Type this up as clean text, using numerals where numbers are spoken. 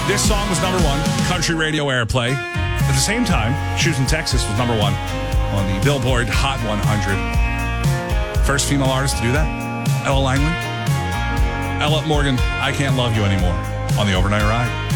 This song was number one, country radio airplay. At the same time, Shoes in Texas was number one on the Billboard Hot 100. First female artist to do that, Ella Langley. Ella Morgan, I Can't Love You Anymore on the Overnight Ride.